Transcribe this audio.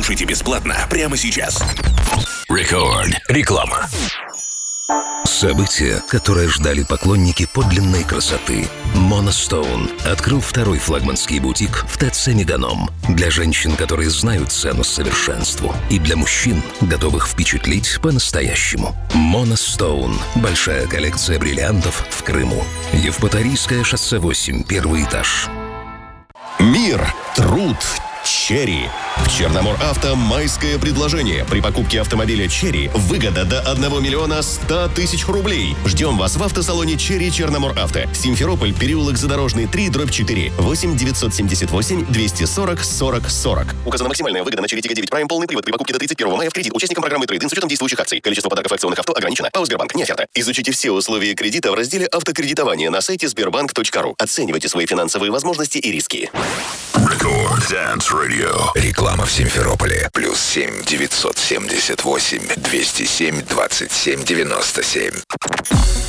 Слушайте бесплатно прямо сейчас. Рекорд. Реклама. Событие, которое ждали поклонники подлинной красоты. Monostone открыл второй флагманский бутик в ТЦ Меганом. Для женщин, которые знают цену совершенству. И для мужчин, готовых впечатлить по-настоящему. Monostone. Большая коллекция бриллиантов в Крыму. Евпаторийское шоссе 8, первый этаж. Мир, труд, Черри. В Черномор Авто майское предложение. При покупке автомобиля Черри выгода до 1 миллиона 100 тысяч рублей. Ждем вас в автосалоне Черри Черномор Авто. Симферополь, переулок Задорожный, 3/4. 8 978 240 40 40. Указана максимальная выгода на Черри Тига 9 Prime полный привод при покупке до 31 мая в кредит участникам программы Трейд-ин с учетом действующих акций. Количество подарков акционных авто ограничено. ПАО Сбербанк. Не оферта. Изучите все условия кредита в разделе автокредитования на сайте sberbank.ru. Оценивайте свои финансовые возможности и риски. Рекорд Dance Radio. Реклама в Симферополе. +7 978 207 27 97.